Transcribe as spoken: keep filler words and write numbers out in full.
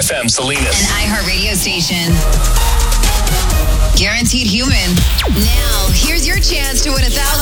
F M Salinas. An iHeart radio station. Guaranteed human. Now, here's your chance to win a thousand